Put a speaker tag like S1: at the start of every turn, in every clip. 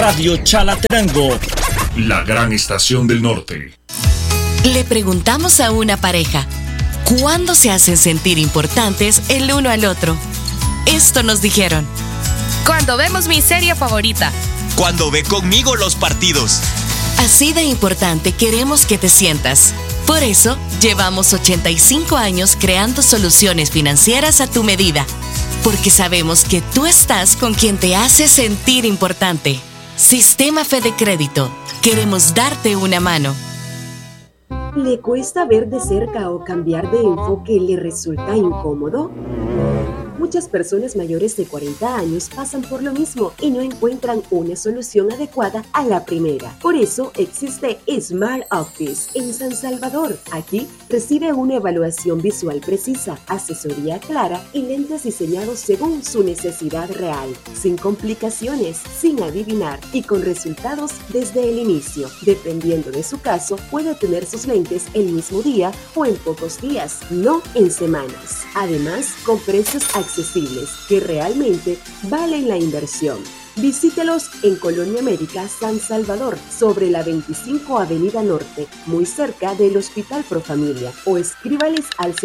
S1: Radio Chalatenango, la gran estación del norte.
S2: Le preguntamos a una pareja, ¿cuándo se hacen sentir importantes el uno al otro? Esto nos dijeron:
S3: cuando vemos mi serie favorita.
S4: Cuando ve conmigo los partidos.
S2: Así de importante queremos que te sientas. Por eso, llevamos 85 años creando soluciones financieras a tu medida. Porque sabemos que tú estás con quien te hace sentir importante. Sistema Fede Crédito. Queremos darte una mano.
S5: ¿Le cuesta ver de cerca o cambiar de enfoque le resulta incómodo? Muchas personas mayores de 40 años pasan por lo mismo y no encuentran una solución adecuada a la primera. Por eso existe Smart Office en San Salvador. Aquí recibe una evaluación visual precisa, asesoría clara y lentes diseñados según su necesidad real, sin complicaciones, sin adivinar y con resultados desde el inicio. Dependiendo de su caso, puede tener sus lentes el mismo día o en pocos días, no en semanas. Además, con precios accesibles que realmente valen la inversión. Visítelos en Colonia América, San Salvador, sobre la 25 Avenida Norte, muy cerca del Hospital Profamilia, o escríbales al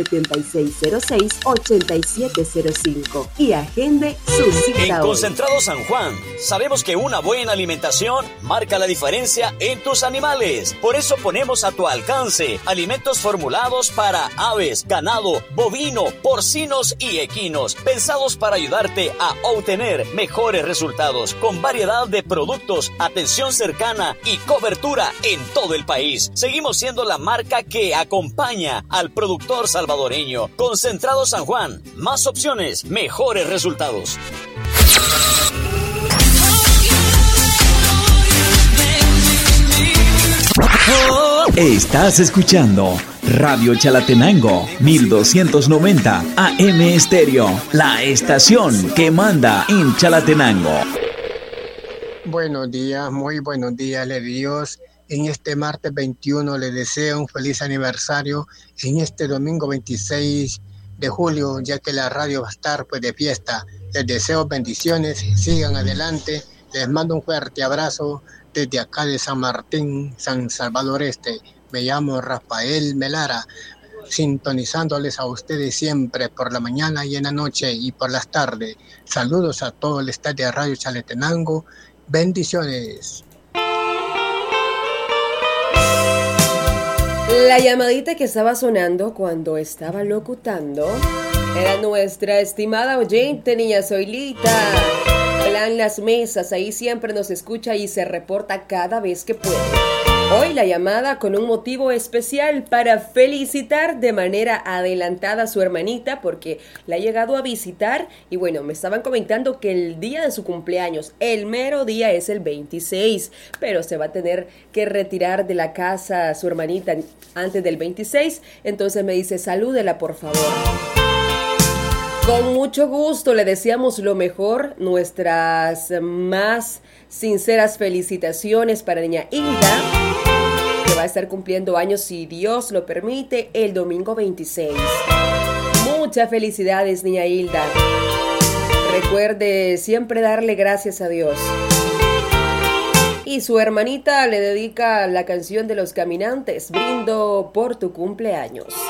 S5: 7606-8705 y agende su cita
S6: En
S5: hoy.
S6: Concentrado San Juan, sabemos que una buena alimentación marca la diferencia en tus animales. Por eso ponemos a tu alcance alimentos formulados para aves, ganado, bovino, porcinos y equinos, pensados para ayudarte a obtener mejores resultados, con variedad de productos, atención cercana y cobertura en todo el país. Seguimos siendo la marca que acompaña al productor salvadoreño. Concentrado San Juan, más opciones, mejores resultados.
S7: Estás escuchando Radio Chalatenango 1290 AM Estéreo, la estación que manda en Chalatenango.
S8: Buenos días, muy buenos días, le Dios. En este martes 21 le deseo un feliz aniversario. En este domingo 26 de julio, ya que la radio va a estar pues de fiesta. Les deseo bendiciones, sigan adelante. Les mando un fuerte abrazo desde acá de San Martín, San Salvador Este. Me llamo Rafael Melara, sintonizándoles a ustedes siempre por la mañana y en la noche y por las tardes. Saludos a todo el staff de Radio Chalatenango. Bendiciones.
S9: La llamadita que estaba sonando cuando estaba locutando era nuestra estimada oyente, niña Zoilita. Plan Las Mesas, ahí siempre nos escucha y se reporta cada vez que puede. Hoy la llamada con un motivo especial para felicitar de manera adelantada a su hermanita porque la ha llegado a visitar y bueno, me estaban comentando que el día de su cumpleaños, el mero día es el 26, pero se va a tener que retirar de la casa su hermanita antes del 26, entonces me dice, salúdela por favor. Con mucho gusto le deseamos lo mejor, nuestras más sinceras felicitaciones para niña Hilda, que va a estar cumpliendo años si Dios lo permite el domingo 26. Muchas felicidades, niña Hilda. Recuerde siempre darle gracias a Dios. Y su hermanita le dedica la canción de Los Caminantes, Brindo por tu cumpleaños.